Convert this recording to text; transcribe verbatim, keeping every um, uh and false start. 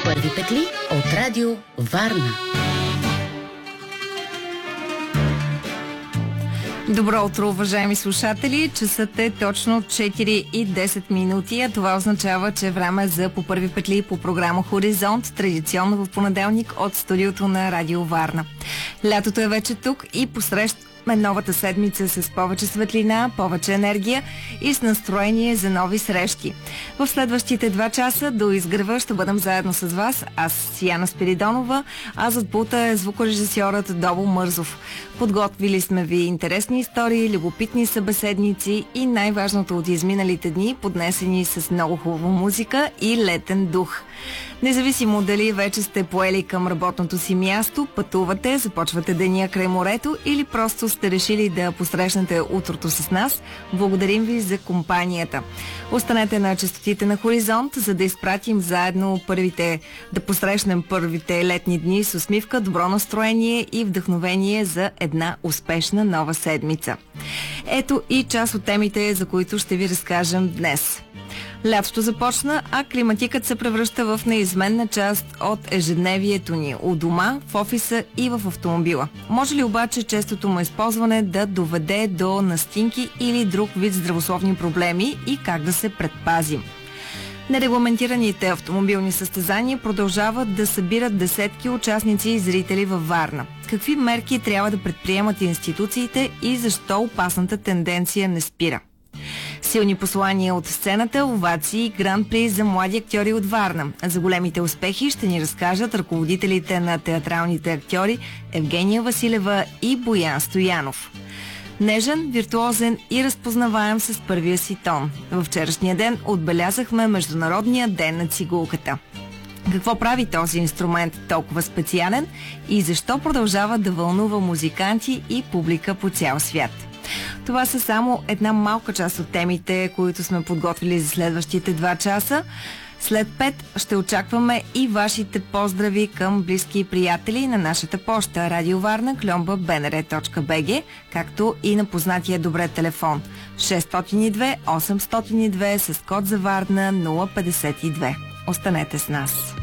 Първи петли от Радио Варна. Добро утро, уважаеми слушатели! Часът е точно четири и десет минути, а това означава, че е време за по първи петли по програма Хоризонт, традиционно в понеделник от студиото на Радио Варна. Лятото е вече тук и посрещаме новата седмица с повече светлина, повече енергия и с настроение за нови срещи. В следващите два часа до изгрева ще бъдем заедно с вас. Аз Яна Спиридонова, а зад пулта е звукорежисьорът Добо Мързов. Подготвили сме ви интересни истории, любопитни събеседници и най-важното от изминалите дни, поднесени с много хубава музика и летен дух. Независимо дали вече сте поели към работното си място, пътувате, започвате деня край морето или просто сте решили да посрещнете утрото с нас, благодарим ви за компанията. Останете на честотите на Хоризонт, за да изпратим заедно първите, да посрещнем първите летни дни с усмивка, добро настроение и вдъхновение за една успешна нова седмица. Ето и част от темите, за които ще ви разкажем днес. Лятото започна, а климатикът се превръща в неизменна част от ежедневието ни у дома, в офиса и в автомобила. Може ли обаче честото му използване да доведе до настинки или друг вид здравословни проблеми и как да се предпазим? Нерегламентираните автомобилни състезания продължават да събират десетки участници и зрители във Варна. Какви мерки трябва да предприемат институциите и защо опасната тенденция не спира? Силни послания от сцената, овации и гран-при за млади актьори от Варна. За големите успехи ще ни разкажат ръководителите на театралните актьори Евгения Василева и Боян Стоянов. Нежен, виртуозен и разпознаваем с първия си тон. Във вчерашния ден отбелязахме Международния ден на цигулката. Какво прави този инструмент толкова специален и защо продължава да вълнува музиканти и публика по цял свят? Това са само една малка част от темите, които сме подготвили за следващите два часа. След пет ще очакваме и вашите поздрави към близки и приятели на нашата поща радиоварна кльомба бнр точка бг, както и на познатия добре телефон шестстотин и две осемстотин и две с код за Варна нула петдесет и две. Останете с нас.